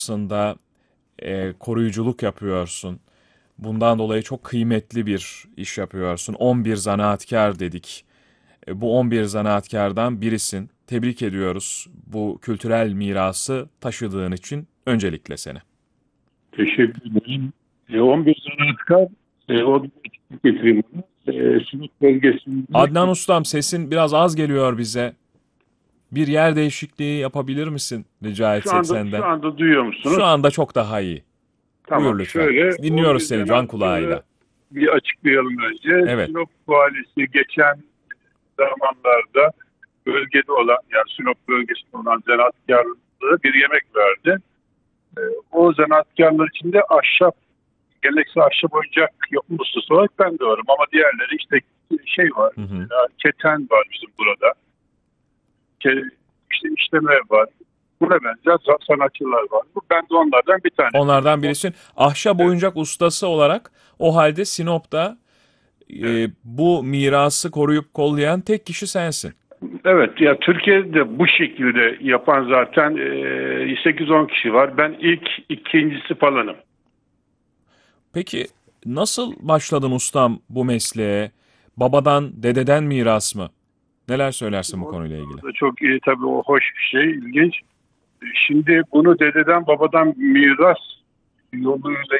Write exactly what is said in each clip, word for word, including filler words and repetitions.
aslında e, koruyuculuk yapıyorsun. Bundan dolayı çok kıymetli bir iş yapıyorsun. on bir zanaatkar dedik. E, bu on bir zanaatkardan birisin. Tebrik ediyoruz bu kültürel mirası taşıdığın için öncelikle seni. Teşekkür ederim. E, on bir zanaatkar, e, o da eksik getireyim. E, Sinop bölgesinde Adnan Ustam, sesin biraz az geliyor bize. Bir yer değişikliği yapabilir misin rica şu etsek anda şu senden? anda duyuyor Şu musunuz? anda çok daha iyi. Buyur Tamam. lütfen. Şöyle on Dinliyoruz bir seni can zanaatkarı kulağıyla. bir açıklayalım önce. Evet. Sinop valisi geçen zamanlarda bölgede olan, yani Sinop bölgesinde olan zanaatkarlara bir yemek verdi. E, o zanaatkarlar içinde ahşap, geleneksel ahşap oyuncak yapım ustası olarak ben de varım, ama diğerleri işte şey var, Hı hı. mesela keten var bizim burada. Ke, işte işleme var. Buna benzer za- sanatçılar var. Bu, ben de onlardan bir tanesiyim. Onlardan O- birisin. Ahşap Evet. oyuncak ustası olarak o halde Sinop'ta Evet. e, bu mirası koruyup kollayan tek kişi sensin. Evet, ya Türkiye'de bu şekilde yapan zaten e, sekiz on kişi var. Ben ilk ikincisi falanım. Peki nasıl başladın ustam bu mesleğe? Babadan, dededen miras mı? Neler söylersin bu O konuyla ilgili? da çok iyi tabii, o hoş bir şey, ilginç. Şimdi bunu dededen babadan miras yoluyla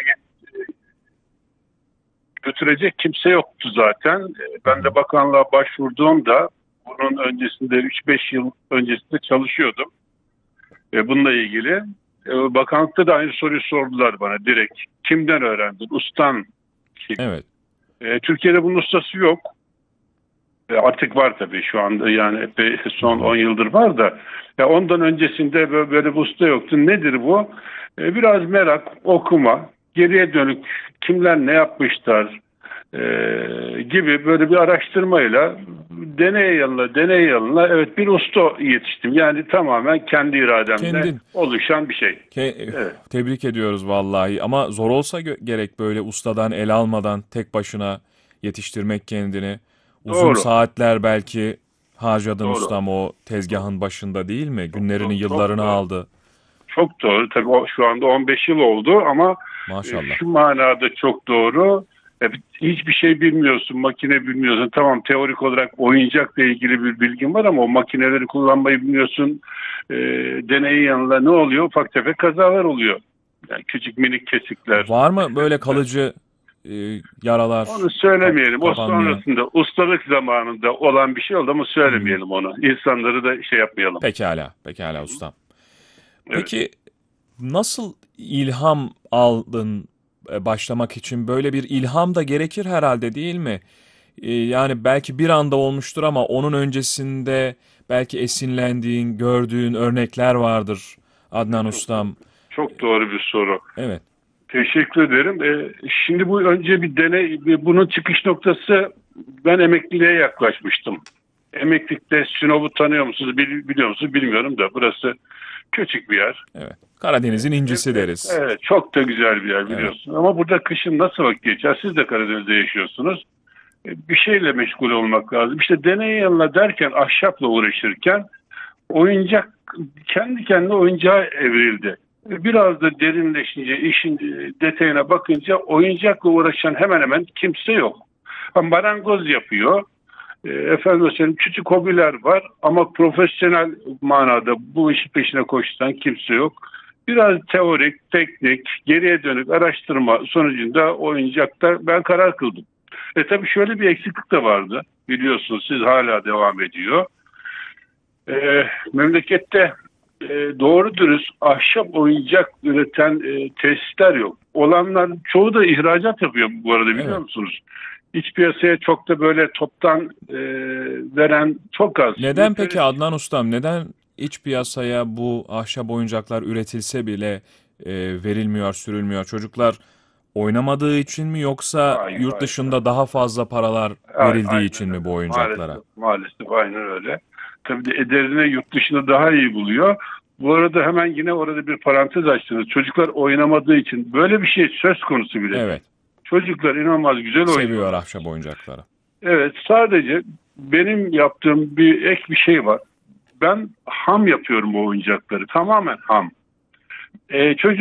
götürecek kimse yoktu zaten. E, Hı Ben hı. de bakanlığa başvurduğumda bunun öncesinde üç beş yıl öncesinde çalışıyordum. E, bununla ilgili. E, bakanlıkta da aynı soruyu sordular bana direkt. Kimden öğrendin? Ustan kim? Evet. E, Türkiye'de bunun ustası yok. E, artık var tabii şu anda, yani epey Hı son hı. on yıldır var da. Ya ondan öncesinde böyle, böyle bir usta yoktu. Nedir bu? E, biraz merak, okuma, geriye dönük kimler ne yapmışlar e, gibi böyle bir araştırmayla deney yanına deney yanına evet bir usta yetiştim. Yani tamamen kendi irademle Kendin. oluşan bir şey. Ke- Evet. Tebrik ediyoruz vallahi ama zor olsa gö- gerek böyle ustadan el almadan tek başına yetiştirmek kendini. Uzun Doğru. saatler belki harcadın Doğru. ustam o tezgahın başında değil mi? Çok Günlerini, doğru. Çok yıllarını doğru. aldı. Çok doğru. Tabii o şu anda on beş yıl oldu, ama e, Maşallah. şu manada çok doğru. E, hiçbir şey bilmiyorsun, makine bilmiyorsun. Tamam, teorik olarak oyuncakla ilgili bir bilgin var, ama o makineleri kullanmayı bilmiyorsun. E, deneyin yanında ne oluyor? Ufak tefek kazalar oluyor. Yani küçük minik kesikler. Var mı İşte, böyle kalıcı e, yaralar onu kap- söylemeyelim. O kapanmayan? sonrasında ustalık zamanında olan bir şey oldu, ama Hmm. söylemeyelim onu. İnsanları da şey yapmayalım. Pekala, Hı pekala hı. ustam. Evet. Peki nasıl ilham aldın e, başlamak için? Böyle bir ilham da gerekir herhalde değil mi? E, Yani belki bir anda olmuştur ama onun öncesinde belki esinlendiğin, gördüğün örnekler vardır Adnan Çok doğru. Ustam. Çok doğru bir soru. Evet, Teşekkür ederim. Ee, şimdi bu önce bir deney, bir- bunun çıkış noktası, ben emekliliğe yaklaşmıştım. Emeklilikte Sinop'u tanıyor musunuz, bil- biliyor musunuz bilmiyorum da, burası küçük bir yer. evet. Karadeniz'in E, incisi e, deriz. Evet, çok da güzel bir yer Evet. biliyorsun. Ama burada kışın nasıl vakit geçer? Siz de Karadeniz'de yaşıyorsunuz. E, Bir şeyle meşgul olmak lazım. İşte deney yanına derken, ahşapla uğraşırken oyuncak kendi kendine oyuncağa evrildi. Biraz da derinleşince, işin detayına bakınca oyuncakla uğraşan hemen hemen kimse yok. Ha, marangoz yapıyor. E, efendim söyleyeyim, küçük hobiler var, ama profesyonel manada bu işi peşine koşturan kimse yok. Biraz teorik, teknik, geriye dönük araştırma sonucunda oyuncakta ben karar kıldım. E tabii şöyle bir eksiklik de vardı. Biliyorsunuz, siz hala devam ediyor. E, memlekette e, doğru dürüst ahşap oyuncak üreten e, tesisler yok. Olanlar çoğu da ihracat yapıyor bu arada, biliyor Evet. musunuz? İç piyasaya çok da böyle toptan e, veren çok az. Neden peki Adnan Ustam? Neden iç piyasaya bu ahşap oyuncaklar üretilse bile e, verilmiyor, sürülmüyor? Çocuklar oynamadığı için mi yoksa Hayır, yurt hayır. dışında daha fazla paralar A- verildiği için Aynen mi öyle. bu oyuncaklara? Maalesef, maalesef aynen öyle. Tabii de ederine yurt dışını daha iyi buluyor. Bu arada hemen yine orada bir parantez açtınız. Çocuklar oynamadığı için böyle bir şey söz konusu bile değil. Evet, Çocuklar inanılmaz güzel seviyor oynuyorlar. ahşap oyuncakları. Evet, sadece benim yaptığım bir ek bir şey var. Ben ham yapıyorum bu oyuncakları. Tamamen ham. E, çocuk